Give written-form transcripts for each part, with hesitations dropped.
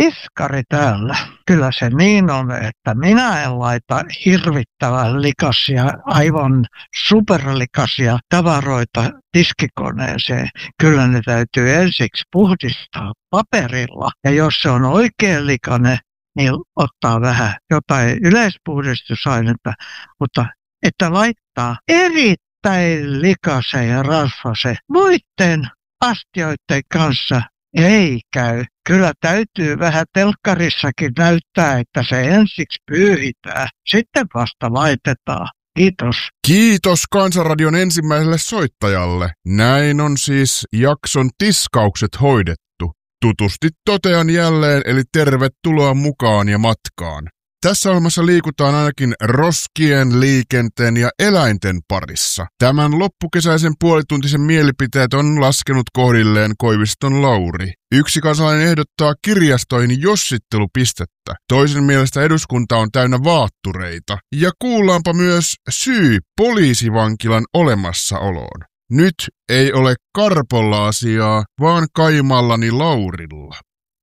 tiskari täällä. Kyllä se niin on, että minä en laita hirvittävän likaisia, aivan superlikaisia tavaroita tiskikoneeseen. Kyllä ne täytyy ensiksi puhdistaa paperilla. Ja jos se on oikein likainen, niin ottaa vähän jotain yleispuhdistusainetta, mutta että laittaa erittäin likaisen ja rasvasen muiden astioiden kanssa ei käy. Kyllä täytyy vähän telkkarissakin näyttää, että se ensiksi pyyhitään, sitten vasta laitetaan. Kiitos. Kiitos Kansanradion ensimmäiselle soittajalle. Näin on siis jakson tiskaukset hoidettu. Tutusti totean jälleen, eli tervetuloa mukaan ja matkaan. Tässä ohjelmassa liikutaan ainakin roskien, liikenteen ja eläinten parissa. Tämän loppukesäisen puolituntisen mielipiteet on laskenut kohdilleen Koiviston Lauri. Yksi kansalainen ehdottaa kirjastoihin jossittelupistettä. Toisen mielestä eduskunta on täynnä vaattureita. Ja kuullaanpa myös syy poliisivankilan olemassaoloon. Nyt ei ole Karpolla asiaa, vaan kaimallani Laurilla.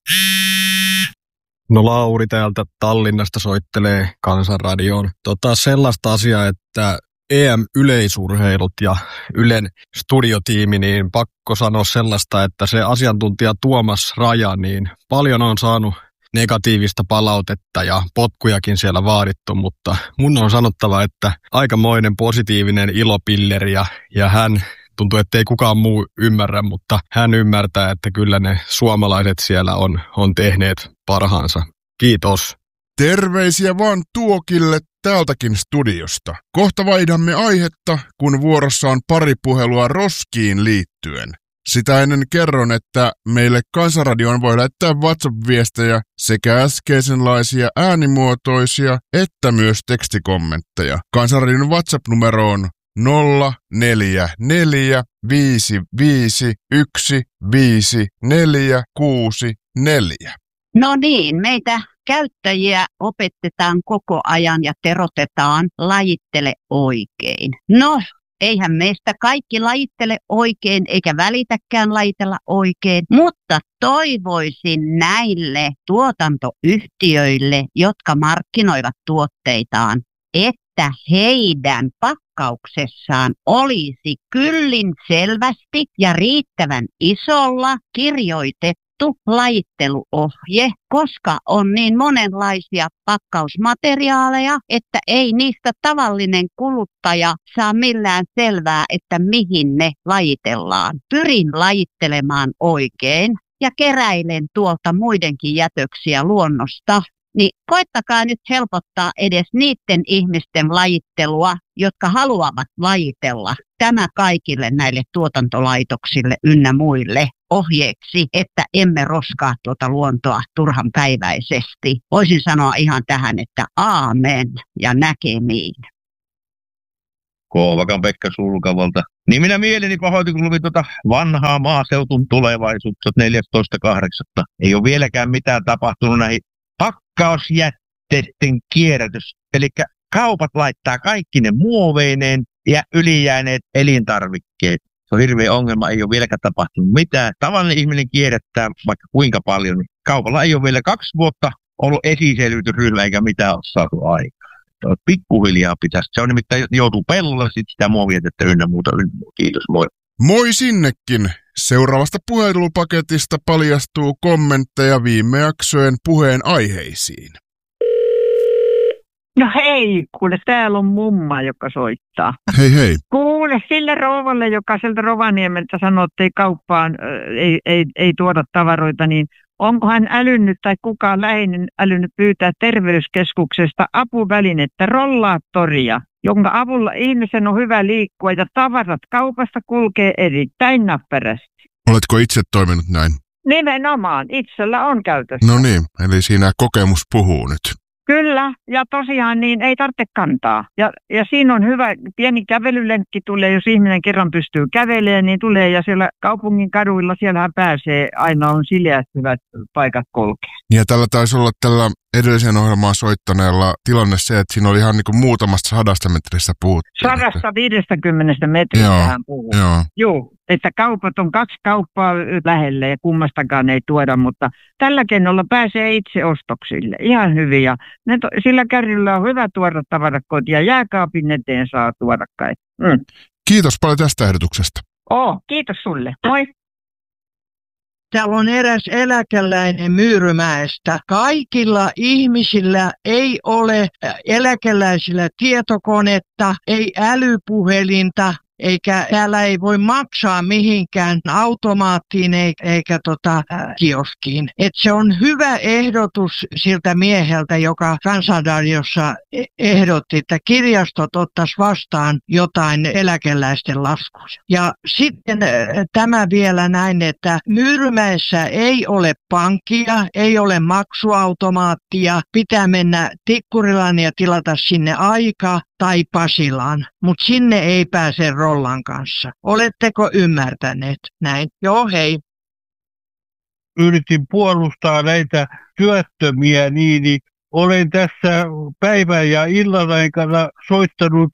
No Lauri täältä Tallinnasta soittelee Kansanradioon. Sellaista asiaa, että EM-yleisurheilut ja Ylen studiotiimi, niin pakko sanoa sellaista, että se asiantuntija Tuomas Raja, niin paljon on saanut negatiivista palautetta ja potkujakin siellä vaadittu, mutta mun on sanottava, että aikamoinen positiivinen ilopilleri ja hän tuntuu, että ei kukaan muu ymmärrä, mutta hän ymmärtää, että kyllä ne suomalaiset siellä on tehneet parhaansa. Kiitos. Terveisiä vaan Tuokille täältäkin studiosta. Kohta vaihdamme aihetta, kun vuorossa on pari puhelua roskiin liittyen. Sitä ennen kerron, että meille Kansanradioon voi lähettää WhatsApp-viestejä sekä äskeisenlaisia äänimuotoisia että myös tekstikommentteja. Kansanradion WhatsApp-numero on 044 55 15464. No niin, meitä käyttäjiä opetetaan koko ajan ja terotetaan lajittele oikein. No, eihän meistä kaikki lajittele oikein eikä välitäkään lajitella oikein, mutta toivoisin näille tuotantoyhtiöille, jotka markkinoivat tuotteitaan, että heidän pakkauksessaan olisi kyllin selvästi ja riittävän isolla kirjoitettu lajitteluohje, koska on niin monenlaisia pakkausmateriaaleja, että ei niistä tavallinen kuluttaja saa millään selvää, että mihin ne lajitellaan. Pyrin lajittelemaan oikein ja keräilen tuolta muidenkin jätöksiä luonnosta. Niin koittakaa nyt helpottaa edes niiden ihmisten lajittelua, jotka haluavat lajitella. Tämä kaikille näille tuotantolaitoksille ynnä muille ohjeeksi, että emme roskaa tuota luontoa turhan päiväisesti. Voisin sanoa ihan tähän, että aamen ja näkemiin. Kouvakan Pekka Sulkavalta. Niin minä mieleni pahoitin, kun luin tuota vanhaa maaseutun tulevaisuutta 14.8. Ei ole vieläkään mitään tapahtunut näihin pakkausjätteiden kierrätys. Eli kaupat laittaa kaikki ne muoveineen ja ylijääneet elintarvikkeet. Se on hirveä ongelma, ei ole vieläkään tapahtunut mitään. Tavallinen ihminen kierrättää vaikka kuinka paljon. Niin kaupalla ei ole vielä 2 vuotta ollut esiselvitysryhmä eikä mitään ole saatu aikaa. Pikkuhiljaa pitäisi. Se on nimittäin joutuu pellolle sitten sitä muovijätettä ynnä muuta. Kiitos, moi. Moi sinnekin. Seuraavasta puhelupaketista paljastuu kommentteja viime jaksojen puheen aiheisiin. No hei, kuule, täällä on mumma, joka soittaa. Hei hei. Kuule, sille rouvalle, joka sieltä Rovaniemeltä sanoo, että ei kauppaan, ei tuoda tavaroita, niin onko hän älynnyt tai kukaan läheinen älynnyt pyytää terveyskeskuksesta apuvälinettä, rollaattoria, jonka avulla ihmisen on hyvä liikkua ja tavarat kaupasta kulkee erittäin näppärästi. Oletko itse toiminut näin? Nimenomaan, itsellä on käytössä. No niin, eli siinä kokemus puhuu nyt. Kyllä, ja tosiaan niin ei tarvitse kantaa. Ja siinä on hyvä, pieni kävelylenkki tulee, jos ihminen kerran pystyy kävelemään, niin tulee. Ja siellä kaupungin kaduilla, siellähän pääsee, aina on sileät hyvät paikat kulkea. Ja tällä taisi olla tällä edellisen ohjelmaa soittaneella tilanne se, että siinä oli ihan niin kuin muutamasta 100 metristä puhuttiin. 150 metristä hän puhuu. Joo, että kaupat on 2 kauppaa lähellä ja kummastakaan ei tuoda, mutta tällä kennolla pääsee itse ostoksille. Ihan hyvin ja sillä kärryllä on hyvä tuoda tavarat kotiin ja jääkaapin eteen saa tuoda kai. Kiitos paljon tästä ehdotuksesta. Kiitos sulle. Moi. Täällä on eräs eläkeläinen Myyrymäestä. Kaikilla ihmisillä ei ole eläkeläisillä tietokonetta, ei älypuhelinta, eikä täällä ei voi maksaa mihinkään automaattiin eikä kioskiin. Et se on hyvä ehdotus siltä mieheltä, joka Kansanradiossa ehdotti, että kirjastot ottaisi vastaan jotain eläkeläisten laskuja. Ja sitten tämä vielä näin, että Myyrymäessä ei ole pankkia, ei ole maksuautomaattia, pitää mennä Tikkurilaan ja tilata sinne aika tai Pasilaan, mutta sinne ei pääse rollan kanssa. Oletteko ymmärtäneet näin? Joo, hei. Yritin puolustaa näitä työttömiä, niin olen tässä päivän ja illan aikana soittanut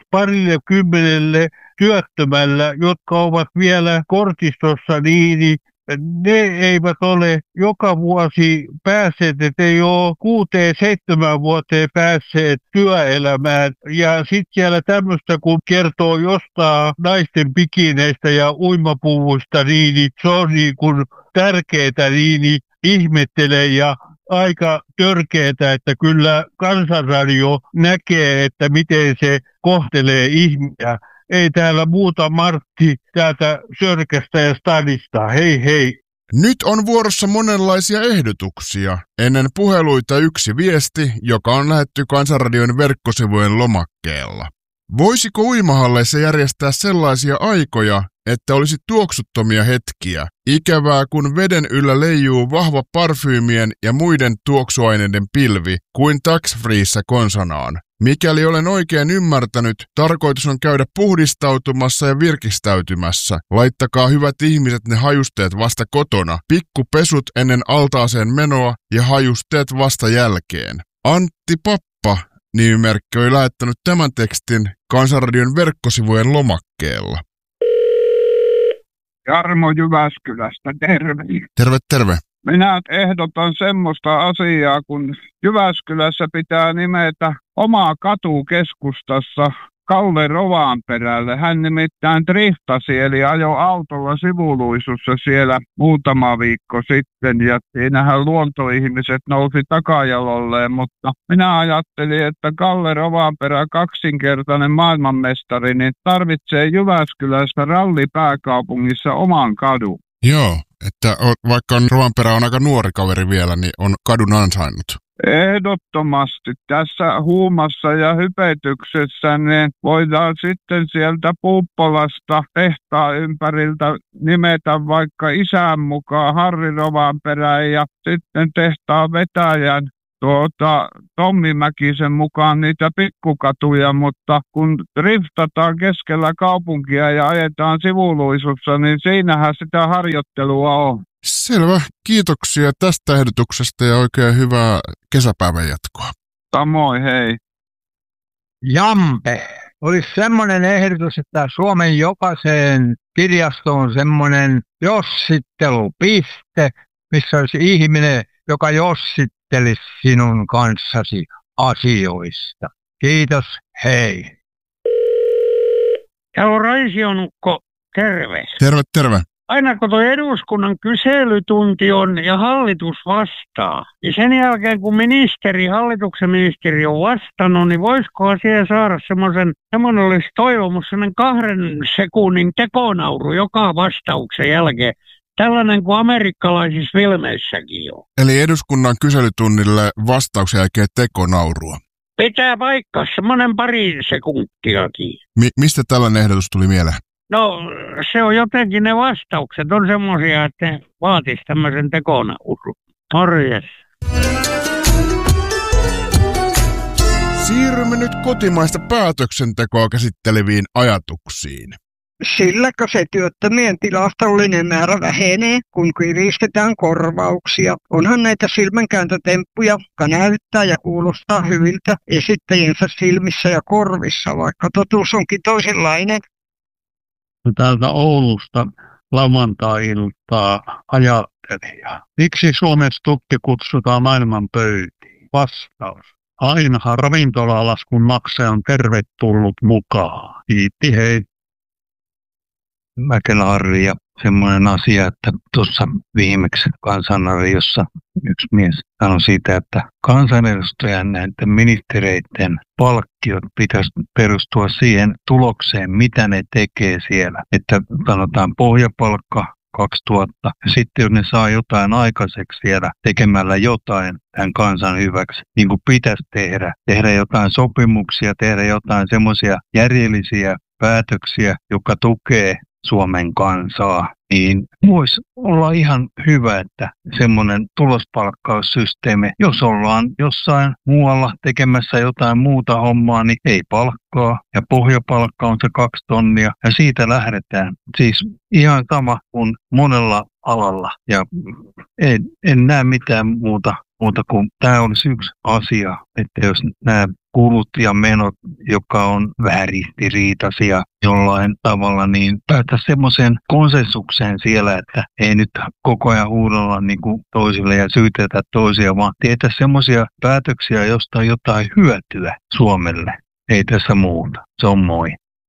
20 työttömällä, jotka ovat vielä kortistossa, niin ne eivät ole joka vuosi päässeet, että ei ole 6-7 vuoteen päässeet työelämään. Ja sitten siellä tämmöistä, kun kertoo jostain naisten bikineistä ja uimapuvuista, niin se on niin kuin tärkeää, niin ihmettelee ja aika törkeetä, että kyllä Kansanradio näkee, että miten se kohtelee ihmisiä. Ei täällä muuta Martti täältä Sörkästä ja Stadista. Hei hei. Nyt on vuorossa monenlaisia ehdotuksia. Ennen puheluita yksi viesti, joka on lähetty Kansanradion verkkosivujen lomakkeella. Voisiko uimahalleissa järjestää sellaisia aikoja, että olisi tuoksuttomia hetkiä? Ikävää, kun veden yllä leijuu vahva parfyymien ja muiden tuoksuaineiden pilvi kuin tax-freeissä konsanaan. Mikäli olen oikein ymmärtänyt, tarkoitus on käydä puhdistautumassa ja virkistäytymässä. Laittakaa hyvät ihmiset ne hajusteet vasta kotona. Pikkupesut ennen altaaseen menoa ja hajusteet vasta jälkeen. Antti Pappa -nimimerkki oli lähettänyt tämän tekstin Kansanradion verkkosivujen lomakkeella. Jarmo Jyväskylästä, terve. Terve. Minä ehdotan semmoista asiaa, kun Jyväskylässä pitää nimetä omaa katu keskustassa Kalle Rovanperälle. Hän nimittäin driftasi, eli ajoi autolla sivuluisussa siellä muutama viikko sitten, ja siinähän luontoihmiset nousi takajalolleen, mutta minä ajattelin, että Kalle Rovanperä, kaksinkertainen maailmanmestari, niin tarvitsee Jyväskylässä rallipääkaupungissa oman kadun. Joo, että vaikka Rovanperä on aika nuori kaveri vielä, niin on kadun ansainnut. Ehdottomasti. Tässä huumassa ja hypetyksessä niin voidaan sitten sieltä Puuppolasta tehtaan ympäriltä nimetä vaikka isän mukaan Harri Rovanperän ja sitten tehtaan vetäjän Tommi Mäkisen mukaan niitä pikkukatuja, mutta kun driftataan keskellä kaupunkia ja ajetaan sivuluisussa, niin siinähän sitä harjoittelua on. Selvä. Kiitoksia tästä ehdotuksesta ja oikein hyvää kesäpäivän jatkoa. Samoin, hei. Jampe. Olisi semmoinen ehdotus, että Suomen jokaiseen kirjastoon semmoinen jossittelupiste, missä olisi ihminen, joka jossittelisi sinun kanssasi asioista. Kiitos, hei. Täällä on Raisionukko, terve. Terve. Aina kun tuo eduskunnan kyselytunti on ja hallitus vastaa, niin sen jälkeen kun hallituksen ministeri on vastannut, niin voisikohan siellä saada semmoinen olisi toivomus, semmoinen 2 sekunnin tekonauru joka vastauksen jälkeen. Tällainen kuin amerikkalaisissa filmeissäkin on. Eli eduskunnan kyselytunnille vastauksen jälkeen tekonaurua. Pitää paikkaa semmoinen 2 sekuntiakin. Mistä tällainen ehdotus tuli mieleen? No, se on jotenkin ne vastaukset on semmoisia, että ne vaatisi tämmöisen tekonaurun. Morjes. Siirrymme nyt kotimaista päätöksentekoa käsitteleviin ajatuksiin. silläkö se työttömien tilastollinen määrä vähenee, kun kiristetään korvauksia. Onhan näitä silmänkääntötemppuja, jotka näyttää ja kuulostaa hyviltä esittäjiensä silmissä ja korvissa, vaikka totuus onkin toisenlainen. Täältä Oulusta lauantai-iltaa ajattelija. Miksi Suomen Stuppi kutsutaan maailman pöytiin? Vastaus. Ainahan ravintolalaskun maksaja on tervetullut mukaan. Kiitti, hei. Mäkelä-Harri ja semmoinen asia, että tuossa viimeksi Kansanradiossa yksi mies sanoi siitä, että kansanedustajan näiden ministereiden palkkiot pitäisi perustua siihen tulokseen, mitä ne tekee siellä. Että sanotaan pohjapalkka 2000 ja sitten jos ne saa jotain aikaiseksi siellä tekemällä jotain tämän kansan hyväksi, niin kuin pitäisi tehdä jotain sopimuksia, tehdä jotain semmoisia järjellisiä päätöksiä, jotka tukee Suomen kansaa, niin voisi olla ihan hyvä, että semmoinen tulospalkkaussysteemi, jos ollaan jossain muualla tekemässä jotain muuta hommaa, niin ei palkkaa ja pohjapalkka on se 2 tonnia ja siitä lähdetään. Siis ihan sama kuin monella alalla ja en näe mitään muuta kuin tämä olisi yksi asia, että jos nämä kulut ja menot, joka on vähän ristiriitaisia jollain tavalla, niin päästä semmoiseen konsensukseen siellä, että ei nyt koko ajan huudella niin kuin toisille ja syytetä toisia, vaan tehdä semmoisia päätöksiä, josta on jotain hyötyä Suomelle. Ei tässä muuta. Se on moi.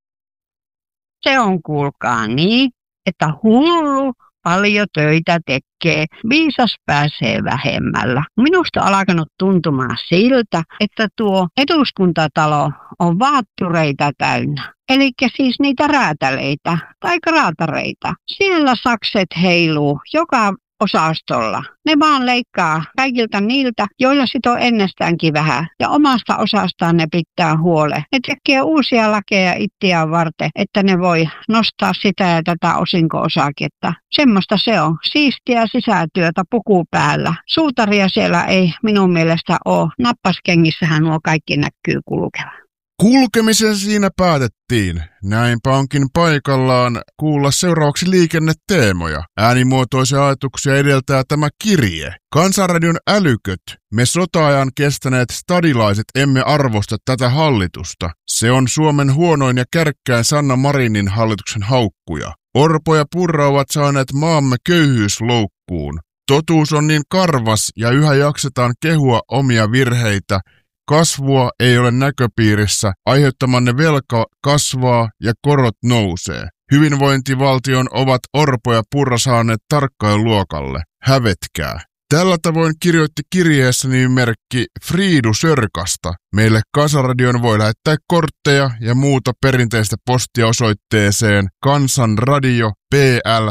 Se on kuulkaa niin, että hullu paljon töitä tekee, viisas pääsee vähemmällä. Minusta on alkanut tuntumaan siltä, että tuo eduskuntatalo on vaattureita täynnä. Eli siis niitä räätäleitä tai kraatareita. Siellä sakset heiluu joka osastolla. Ne vaan leikkaa kaikilta niiltä, joilla sit on ennestäänkin vähän. Ja omasta osastaan ne pitää huolen. Ne tekee uusia lakeja itseään varten, että ne voi nostaa sitä ja tätä osinko-osaketta. Semmoista se on. Siistiä sisätyötä puku päällä. Suutaria siellä ei minun mielestä ole. Nappaskengissähän nuo kaikki näkyy kulkevan. Kulkemisen siinä päätettiin. Näinpä onkin paikallaan kuulla seuraavaksi liikenneteemoja. Äänimuotoisia ajatuksia edeltää tämä kirje. Kansanradion älyköt. Me sota-ajan kestäneet stadilaiset emme arvosta tätä hallitusta. Se on Suomen huonoin ja kärkkäin Sanna Marinin hallituksen haukkuja. Orpo ja Purra ovat saaneet maamme köyhyysloukkuun. Totuus on niin karvas ja yhä jaksetaan kehua omia virheitä. Kasvua ei ole näköpiirissä, aiheuttamanne velka kasvaa ja korot nousee. Hyvinvointivaltion ovat Orpo ja Purra saaneet tarkkailuluokalle. Hävetkää. Tällä tavoin kirjoitti kirjeessä nimimerkki Friidu Sörkasta. Meille Kansanradion voi lähettää kortteja ja muuta perinteistä postia osoitteeseen Kansanradio PL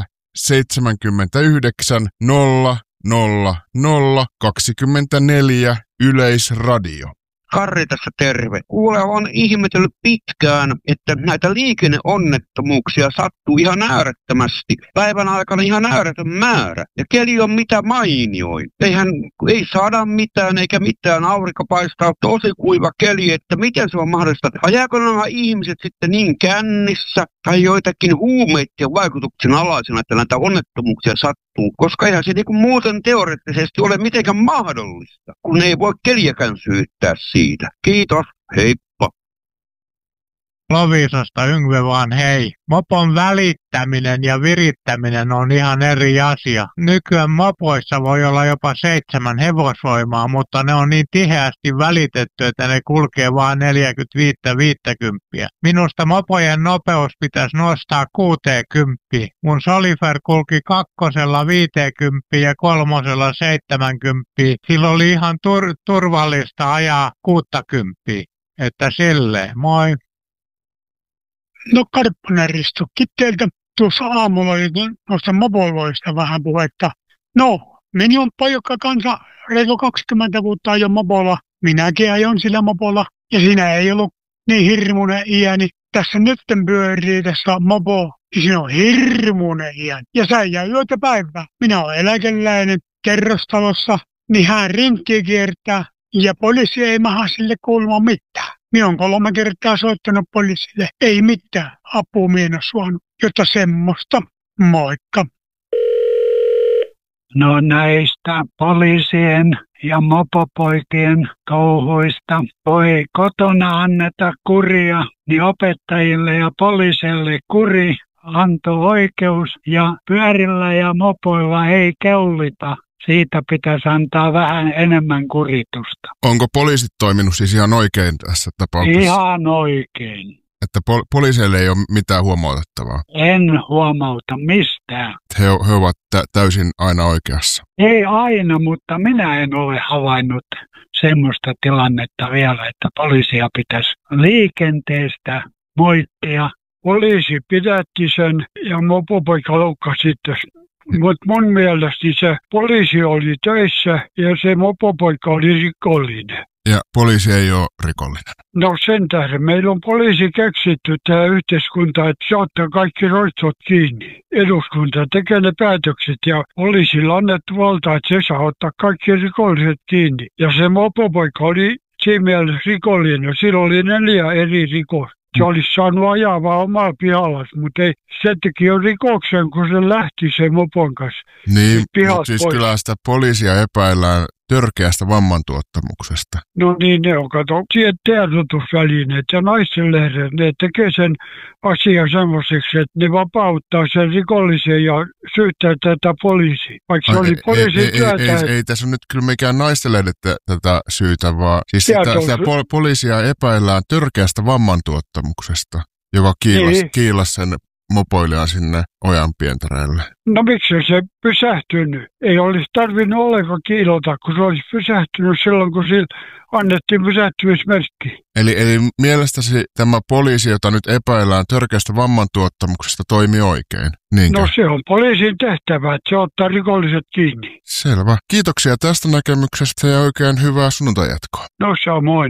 79 000 24 Yleisradio. Karri tässä terve. Kuule, on ihmetellyt pitkään, että näitä liikenneonnettomuuksia sattuu ihan äärettömästi. Päivän aikana ihan ääretön määrä. Ja keli on mitä mainioin. Ei saada mitään eikä mitään. Aurinko paistaa, tosi kuiva keli, että miten se on mahdollista. Ajaako nämä ihmiset sitten niin kännissä tai joitakin huumeiden vaikutuksen alaisena, että näitä onnettomuuksia sattuu? Koska eihän se niinku muuten teoreettisesti ole mitenkään mahdollista, kun ei voi keliäkään syyttää siitä. Kiitos, heippa. Loviisasta Yngve vaan hei. Mopon välittäminen ja virittäminen on ihan eri asia. Nykyään mopoissa voi olla jopa 7 hevosvoimaa, mutta ne on niin tiheästi välitetty, että ne kulkee vain 45-50. Minusta mopojen nopeus pitäisi nostaa 60. Mun Solifer kulki 2 50 ja 3 70. Sillä oli ihan turvallista ajaa 60. Että silleen, moi. No Karppanen Risto, teiltä tuossa aamulla oli noista mopoiluista vähän puhetta. No, minun on poika kanssa reilu 20 vuotta ajon mopolla. Minäkin ajon sillä mopolla ja siinä ei ollut niin hirmuinen iäni. Tässä nytten pyörii tässä mopo ja siinä on hirmuinen iäni. Ja sä jää yötä päivää. Minä olen eläkeläinen kerrostalossa, niin hän rinkkiä kiertää ja poliisi ei maha sille kuulua mitään. Minä olen 3 kertaa soittanut poliisille. Ei mitään. Apua minä en ole saanut. Jotta semmoista. Moikka. No näistä poliisien ja mopopoikien touhuista. Voi kotona anneta kuria, niin opettajille ja poliisille kuri antoi oikeus ja pyörillä ja mopoilla ei keulita. Siitä pitäisi antaa vähän enemmän kuritusta. Onko poliisit toiminut siis ihan oikein tässä tapauksessa? Ihan oikein. Että poliiseille ei ole mitään huomautettavaa? En huomauta mistään. He ovat täysin aina oikeassa? Ei aina, mutta minä en ole havainnut semmoista tilannetta vielä, että poliisia pitäisi liikenteestä moittia. Poliisi pidätti sen ja mopopoika loukkasi sitten. Mutta mun mielestä se poliisi oli töissä ja se mopopoika oli rikollinen. Ja poliisi ei ole rikollinen? No sen tähden. Meillä on poliisi keksitty tämä yhteiskunta, että se ottaa kaikki roitsot kiinni. Eduskunta tekee ne päätökset ja poliisilla annettu valta, että se saa ottaa kaikki rikolliset kiinni. Ja se mopopoika oli siinä mielessä rikollinen. Sillä oli 4 eri rikosta. Se olisi saanut ajaa vaan omaa pihallas, mutta ei, se teki jo rikoksen, kun se lähti sen mopon kanssa. Niin, mutta siis kyllä sitä poliisia epäillään törkeästä vammantuottamuksesta. No niin, ne on tiedotusvälineet ja naistenlehdet, ne tekee sen asian semmoiseksi, että ne vapauttaa sen rikollisen ja syyttää tätä poliisia. Vaikka se oli poliisin työtä. Ei tässä on nyt kyllä mikään naistenlehdet tätä syytä, vaan siis sitä poliisia epäillään törkeästä vammantuottamuksesta, joka kiilasi sen mopoilijaan sinne ojanpientareelle. No miksi se pysähtynyt? Ei olisi tarvinnut ollenkaan kiilota, kun se olisi pysähtynyt silloin, kun sillä annettiin pysähtymismerkki. Eli mielestäsi tämä poliisi, jota nyt epäillään törkeästä vammantuottamuksesta, toimii oikein? Niinkö? No se on poliisin tehtävä, että se ottaa rikolliset kiinni. Selvä. Kiitoksia tästä näkemyksestä ja oikein hyvää sunnuntajatkoa. No samoin.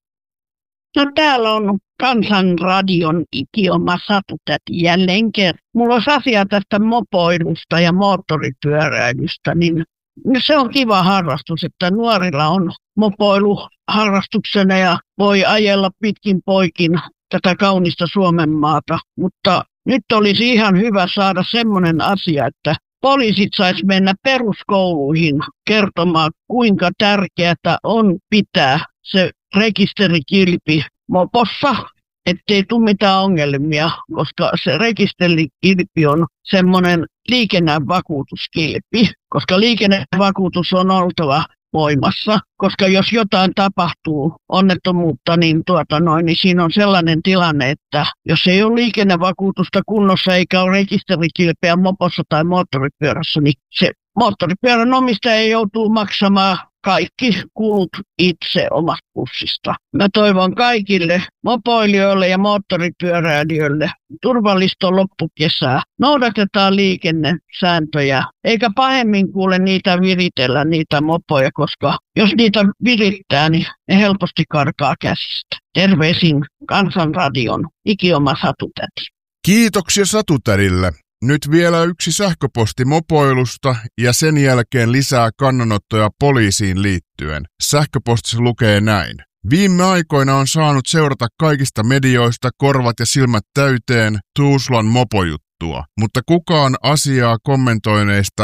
No täällä on Kansanradion ikioma Satutäti jälleen kerran. Mulla olisi asia tästä mopoilusta ja moottoripyöräilystä, niin se on kiva harrastus, että nuorilla on mopoilu harrastuksena ja voi ajella pitkin poikin tätä kaunista Suomen maata. Mutta nyt olisi ihan hyvä saada semmoinen asia, että poliisit sais mennä peruskouluihin kertomaan, kuinka tärkeää on pitää se rekisterikilpi mopossa, ettei tule mitään ongelmia, koska se rekisterikilpi on semmoinen liikennevakuutuskilpi, koska liikennevakuutus on oltava voimassa, koska jos jotain tapahtuu onnettomuutta, niin siinä on sellainen tilanne, että jos ei ole liikennevakuutusta kunnossa eikä ole rekisterikilpeä mopossa tai moottoripyörässä, niin se moottoripyörän omistaja joutuu maksamaan kaikki kulut itse omasta pussista. Mä toivon kaikille mopoilijoille ja moottoripyöräilijöille turvallista loppukesää. Noudatetaan liikennesääntöjä, eikä pahemmin kuule niitä viritellä, niitä mopoja, koska jos niitä virittää, niin ne helposti karkaa käsistä. Terveisin Kansanradion ikioma Satutäti. Kiitoksia Satutädille. Nyt vielä yksi sähköposti mopoilusta ja sen jälkeen lisää kannanottoja poliisiin liittyen. Sähköpostissa lukee näin. Viime aikoina on saanut seurata kaikista medioista korvat ja silmät täyteen Tuusulan mopojuttua, mutta kukaan asiaa kommentoineista